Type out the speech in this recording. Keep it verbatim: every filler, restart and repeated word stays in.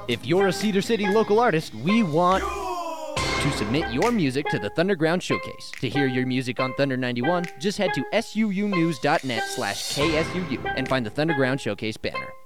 If you're a Cedar City local artist, we want to submit your music to the Thunderground Showcase. To hear your music on Thunder ninety-one, just head to suunews.net slash KSUU and find the Thunderground Showcase banner.